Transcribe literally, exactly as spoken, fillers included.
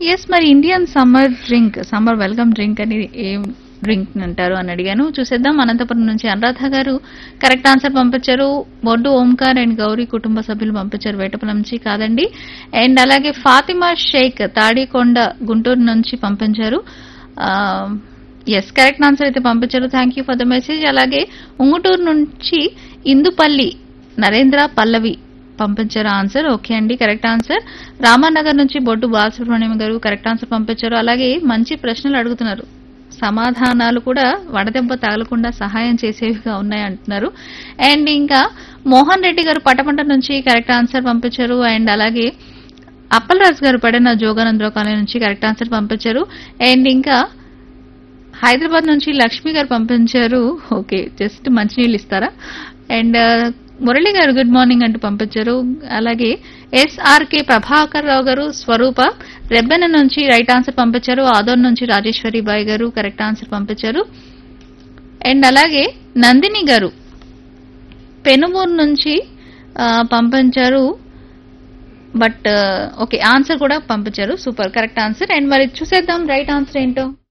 Yes మరి Indian summer drink summer welcome drink అని ఏం డ్రింక్ అంటారు అని అడిగాను. చూసేద్దాం. అనంతపురం నుంచి అనురాధ గారు కరెక్ట్ ఆన్సర్ పంపించారు. బొడ్డు ఓంకార్ అండ్ గౌరీ కుటుంబ సభ్యులు పంపించారు వేటపల్లి నుంచి. కాదండి. అండ్ అలాగే ఫాతిమా షేక్ తాడికొండ గుంటూరు నుంచి పంపించారు. ఎస్ కరెక్ట్ ఆన్సర్ అయితే పంపించారు. Thank you for the message. అలాగే ఉంగుటూరు నుంచి ఇందుపల్లి నరేంద్ర పల్లవి పంపించారు ఆన్సర్. ఓకే అండి, కరెక్ట్ ఆన్సర్. రామానగర్ నుంచి బొడ్డు బాలసుబ్రహ్మణ్యం గారు కరెక్ట్ ఆన్సర్ పంపించారు. అలాగే మంచి ప్రశ్నలు అడుగుతున్నారు, సమాధానాలు కూడా వడదెబ్బ తగలకుండా సహాయం చేసేవిగా ఉన్నాయి అంటున్నారు. అండ్ ఇంకా మోహన్ రెడ్డి గారు పటపంట నుంచి కరెక్ట్ ఆన్సర్ పంపించారు. అండ్ అలాగే అప్పలరాజు గారు పడిన జోగానందరావు కాలనీ నుంచి కరెక్ట్ ఆన్సర్ పంపించారు. అండ్ ఇంకా హైదరాబాద్ నుంచి లక్ష్మి గారు పంపించారు. ఓకే, జస్ట్ మంచినీళ్ళు ఇస్తారా. అండ్ మురళి గారు గుడ్ మార్నింగ్ అంటూ పంపించారు. అలాగే ఎస్ఆర్కే ప్రభాకర్ రావు గారు స్వరూప రెబ్బెన నుంచి రైట్ ఆన్సర్ పంపించారు. ఆదోన్ నుంచి రాజేశ్వరి బాయ్ గారు కరెక్ట్ ఆన్సర్ పంపించారు. అండ్ అలాగే నందిని గారు పెనుమూరు నుంచి పంపించారు. బట్ ఓకే ఆన్సర్ కూడా పంపించారు. Super, correct answer. అండ్ మరి చూసేద్దాం రైట్ ఆన్సర్ ఏంటో.